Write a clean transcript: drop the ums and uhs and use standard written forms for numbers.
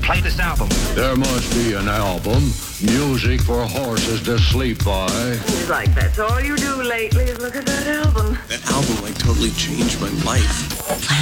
Play this album. There must be an album. Music for horses to sleep by. Seems like that's all you do lately is look at that album. That album, like, totally changed my life.